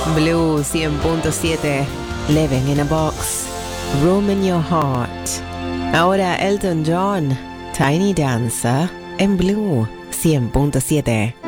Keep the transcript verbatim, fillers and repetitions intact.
Blue cien punto siete, Living in a Box, Room in Your Heart. Ahora Elton John, Tiny Dancer, en Blue cien punto siete.